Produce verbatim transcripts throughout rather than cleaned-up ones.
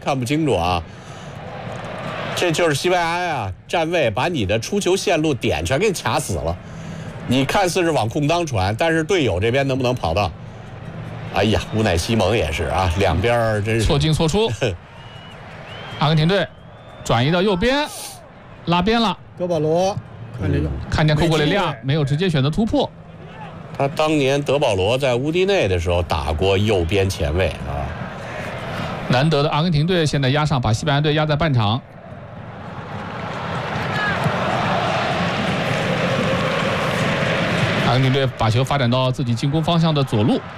看不清楚啊。这就是西班牙呀，站位把你的出球线路点全给卡死了。你看似是往空当传，但是队友这边能不能跑到？哎呀，乌奈西蒙也是啊，两边真是错进错出。阿根廷队转移到右边，拉边了。 德保罗看这个， 看见库库雷利亚没有直接选择突破。 他当年德保罗在乌迪内的时候打过右边前卫啊。 难得的阿根廷队现在压上，把西班牙队压在半场。阿根廷队把球发展到自己进攻方向的左路。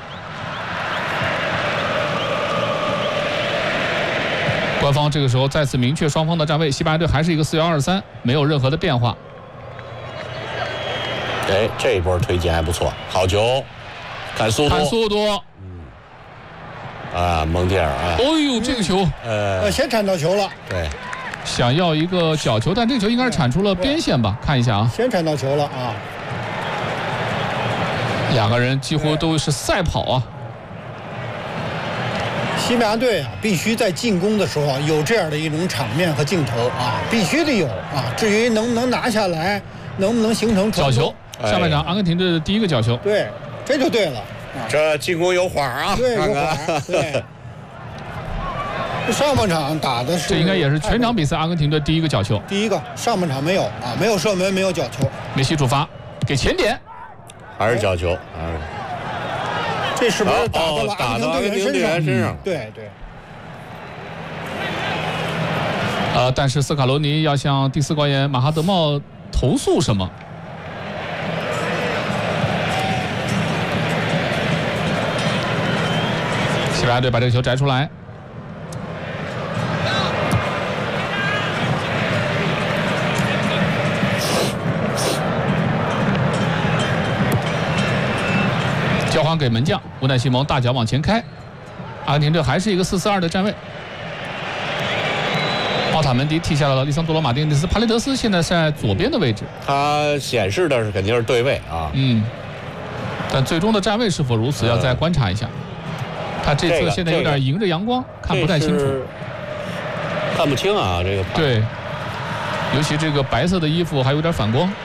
官方这个时候再次明确双方的站位，西班牙队还是一个四幺二三，没有任何的变化。 哎，这一波推进还不错，好球，看速度， 看速度， 嗯，啊，蒙蒂尔啊， 哦呦，这个球， 呃，先铲到球了， 对， 想要一个角球，但这个球应该是铲出了边线吧？看一下啊， 先铲到球了啊， 两个人几乎都是赛跑啊。 西班牙队啊，必须在进攻的时候啊，有这样的一种场面和镜头啊，必须得有啊。至于能不能拿下来，能不能形成角球，下半场阿根廷队的第一个角球， 对，这就对了。 这进攻有缓啊， 对， 看看有缓，对。上半场打的是， 这应该也是全场比赛阿根廷队第一个角球。 第一个，上半场没有啊，没有射门，没有角球。 梅西主罚，给前点， 还是角球，啊。 这是不是打到了阿根廷队员身上？对对。 呃，但是斯卡罗尼要向第四官员马哈德茂投诉什么？西班牙队把这个球摘出来。交还给门将乌奈西蒙，大脚往前开。阿根廷队还是一个四四二的站位。奥塔门迪踢下了利桑多罗马丁内斯，帕雷德斯现在是在左边的位置。 他显示的是肯定是对位啊。 嗯，但最终的站位是否如此，要再观察一下。他这次现在有点迎着阳光，看不太清楚， 看不清啊这个。 对，尤其这个白色的衣服还有点反光。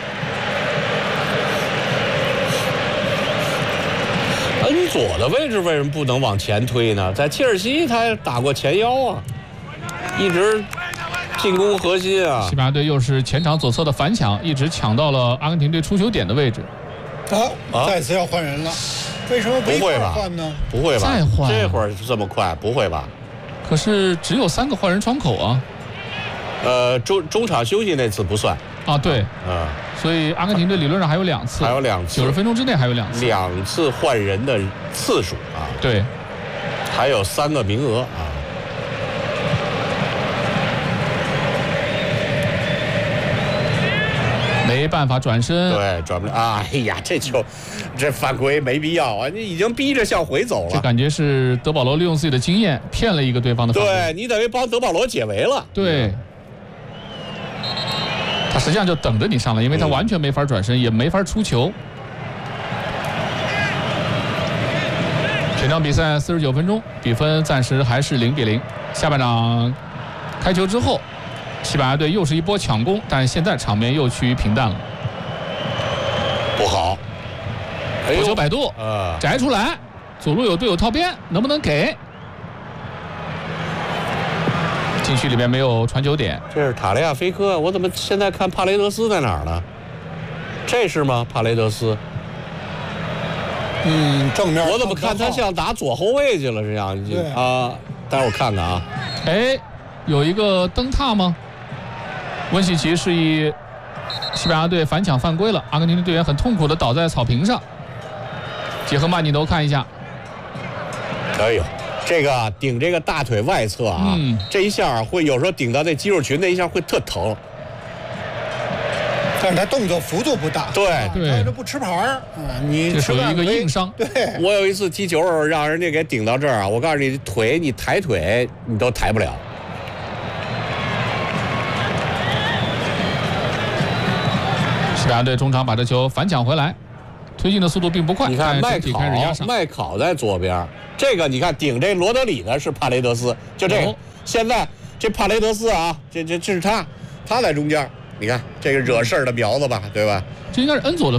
恩佐的位置为什么不能往前推呢？在切尔西他打过前腰啊，一直进攻核心啊。 西班牙队又是前场左侧的反抢，一直抢到了阿根廷队出球点的位置。 啊，再次要换人了，为什么不会吧？ 换呢？ 不会吧？ 再换？ 这会儿这么快？不会吧？ 可是只有三个换人窗口啊。 呃，中中场休息那次不算啊，对， 啊。 所以阿根廷队理论上还有两次， 还有两次， 九十分钟之内还有两次， 两次换人的次数啊。 对， 还有三个名额啊。 没办法转身， 对，转不了。哎呀，这球，这犯规没必要啊！你已经逼着向回走了。 这感觉是德保罗利用自己的经验骗了一个对方的。 对，你等于帮德保罗解围了。 对。他实际上就等着你上来，因为他完全没法转身，嗯、也没法出球。全场比赛四十九分钟，比分暂时还是零比零。下半场开球之后，西班牙队又是一波抢攻，但现在场面又趋于平淡了。 不好， 头球摆渡， 呃， 摘出来，左路有队友套边，能不能给？禁区里面没有传球点， 这是塔利亚菲科，我怎么现在看帕雷德斯在哪儿呢？这是吗？帕雷德斯？ 嗯，正面。 我怎么看他像打左后卫去了这样啊？待会儿我看看啊。 哎，有一个蹬踏吗？温西奇示意西班牙队反抢犯规了，阿根廷的队员很痛苦地倒在草坪上。结合慢镜头看一下， 哎呦。这个顶这个大腿外侧啊，嗯、这一下会有时候顶到那肌肉群，那一下会特疼。 但是他动作幅度不大， 对对， 他这不吃牌啊，你这属于一个硬伤。 对， 我有一次踢球让人家给顶到这儿啊，我告诉你，腿你抬腿你都抬不了。 西班牙队中场把这球反抢回来，推进的速度并不快。 你看麦考， 开始压上， 麦考在左边。这个你看顶这罗德里的是帕雷德斯，就这个， 现在这帕雷德斯啊，这这这是他，他在中间，你看这个惹事儿的苗子吧，对吧？ 这应该是恩佐的